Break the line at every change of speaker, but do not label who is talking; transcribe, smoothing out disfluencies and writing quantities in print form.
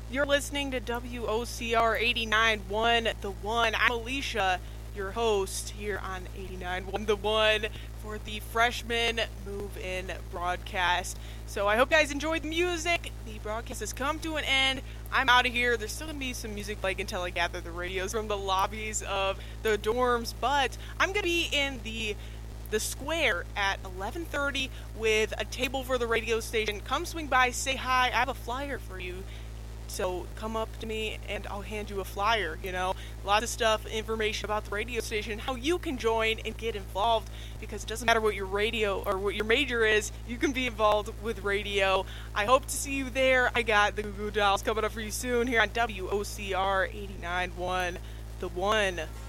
You're listening to WOCR 89.1 The One. I'm Alicia, your host here on 89.1 The One for the Freshman Move-In broadcast. So I hope you guys enjoyed the music. The broadcast has come to an end. I'm out of here. There's still going to be some music playing until I gather the radios from the lobbies of the dorms, but I'm going to be in the square at 11:30 with a table for the radio station. Come swing by, say hi. I have a flyer for you. So come up to me and I'll hand you a flyer, Lots of stuff, information about the radio station, how you can join and get involved, because it doesn't matter what your radio or what your major is, you can be involved with radio. I hope to see you there. I got the Goo Goo Dolls coming up for you soon here on WOCR 89.1 The One.